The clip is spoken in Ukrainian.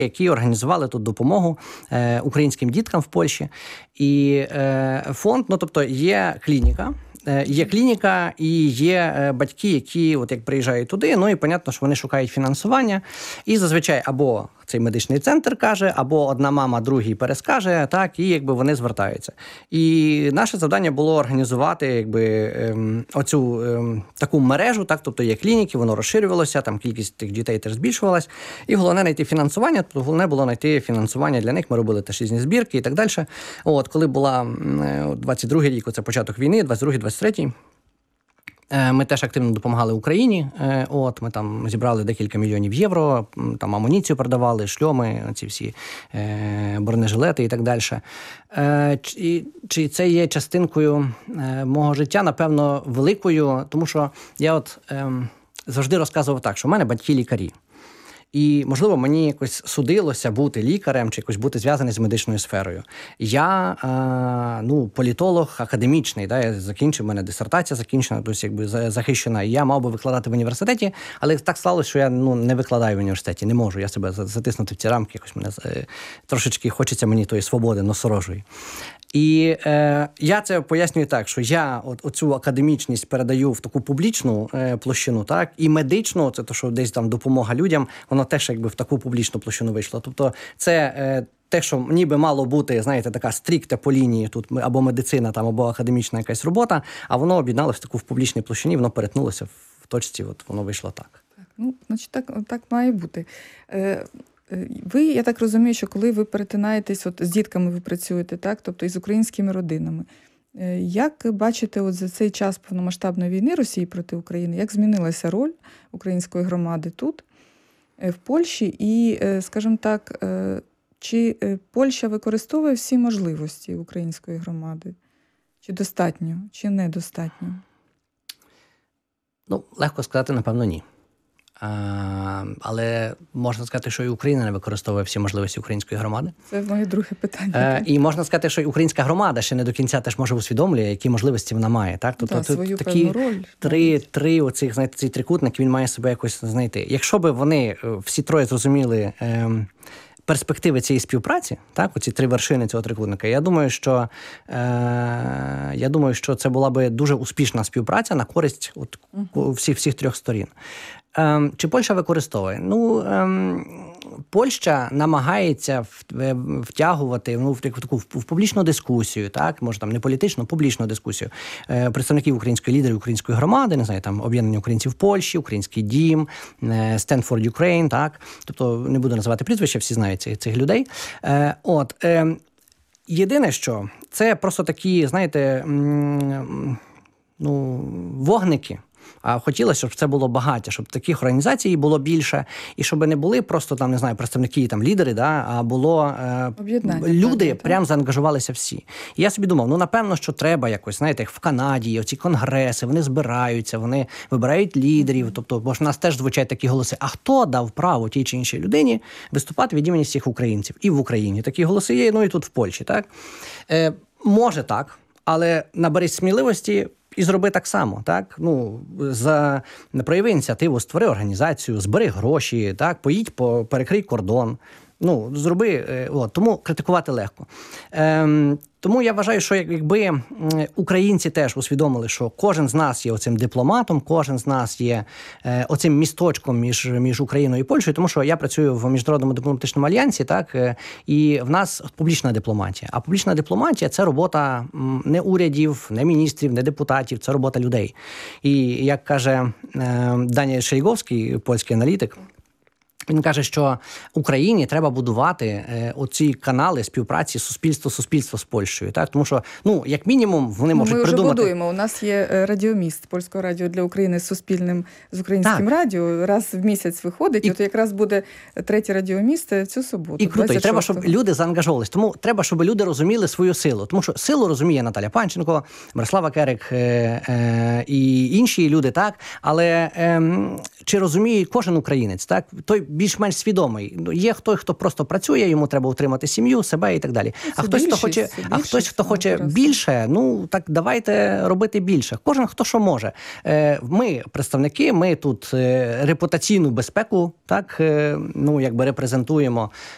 які організували тут допомогу українським діткам в Польщі. І фонд, ну, тобто є клініка, і є батьки, які от як приїжджають туди, ну і понятно, що вони шукають фінансування, і зазвичай або цей медичний центр каже, або одна мама другій перескаже, так, і якби вони звертаються. І наше завдання було організувати якби оцю таку мережу, так, тобто є клініки, воно розширювалося, там кількість тих дітей теж збільшувалась, і головне знайти фінансування, тобто головне було знайти фінансування для них, ми робили теж різні збірки і так далі. От, коли була 22-й рік, оце початок війни, 22-23-й, ми теж активно допомагали Україні. От, ми там зібрали декілька мільйонів євро, там амуніцію продавали, шльоми, ці всі бронежилети і так далі. Чи це є частинкою мого життя? Напевно, великою, тому що я от завжди розказував так, що в мене батьки лікарі. І, можливо, мені якось судилося бути лікарем чи якось бути зв'язаний з медичною сферою. Я, політолог академічний, да, я закінчив, у мене дисертація закінчена, тобто якби захищена, і я мав би викладати в університеті, але так сталося, що я не викладаю в університеті, не можу, я себе затиснути в ці рамки, якось мене трошечки хочеться мені тої свободи носорожої. І я це пояснюю так, що я оцю академічність передаю в таку публічну площину, так, і медичну, це то, що десь там допомога людям, воно теж якби в таку публічну площину вийшло. Тобто це те, що ніби мало бути, знаєте, така стрікта по лінії, тут або медицина, там, або академічна якась робота, а воно об'єдналося в таку в публічній площині, воно перетнулося в точці, от воно вийшло так. Ну, значить, так має бути. Ви, я так розумію, що коли ви перетинаєтесь, от з дітками ви працюєте, так, тобто із українськими родинами, як бачите от за цей час повномасштабної війни Росії проти України, як змінилася роль української громади тут, в Польщі, і, скажімо так, чи Польща використовує всі можливості української громади? Чи достатньо, чи недостатньо? Ну, легко сказати, напевно, ні. Але можна сказати, що і Україна не використовує всі можливості української громади. Це моє друге питання. І можна сказати, що і українська громада ще не до кінця теж може усвідомлює, які можливості вона має. Так? Тобто свою такі певну роль. Три оцих, знаєте, цей трикутник, він має себе якось знайти. Якщо б вони всі троє зрозуміли перспективи цієї співпраці, так, оці три вершини цього трикутника, я думаю, що це була би дуже успішна співпраця на користь всіх трьох сторін. Чи Польща використовує? Ну, Польща намагається втягувати в таку в публічну дискусію, так, може там не політичну, публічну дискусію представників української лідерів, української громади, не знаю, там об'єднання українців в Польщі, Український дім, Stand for Ukraine, так, тобто не буду називати прізвища, всі знають цих людей. Єдине, що це просто такі, знаєте, вогники. А хотілося, щоб це було багато, щоб таких організацій було більше, і щоб не були просто там, не знаю, представники, там, лідери, да, а було люди, прям заангажувалися всі. І я собі думав, напевно, що треба якось, знаєте, як в Канаді, оці конгреси, вони збираються, вони вибирають лідерів, тобто, бо ж в нас теж звучать такі голоси, а хто дав право тій чи іншій людині виступати від імені всіх українців? І в Україні такі голоси є, і тут в Польщі, так? Може так, але наберись сміливості і зроби так само, так? Прояви ініціативу, створи організацію, збери гроші, так? Поїдь, перекрий кордон. Зроби, тому критикувати легко. Тому я вважаю, що якби українці теж усвідомили, що кожен з нас є оцим дипломатом, кожен з нас є оцим місточком між Україною і Польщею, тому що я працюю в Міжнародному дипломатичному альянсі, так, і в нас публічна дипломатія. А публічна дипломатія – це робота не урядів, не міністрів, не депутатів, це робота людей. І як каже Даніель Шеліговський, польський аналітик, він каже, що Україні треба будувати оці канали співпраці суспільство з Польщею. Так? Тому що, як мінімум, вони можуть придумати... Ми вже будуємо. У нас є радіоміст Польського радіо для України з українським радіо. Раз в місяць виходить. От якраз буде третій радіоміст в цю суботу. І круто. І треба, щоб люди заангажовувалися. Тому треба, щоб люди розуміли свою силу. Тому що силу розуміє Наталя Панченко, Мирослава Керик і інші люди, так? Але чи розуміє кожен українець, так? Той більш-менш свідомий. Є хто просто працює, йому треба утримати сім'ю, себе і так далі. А хтось, хто хоче більше, так давайте робити більше. Кожен, хто що може. Ми представники, ми тут репутаційну безпеку, так, репрезентуємо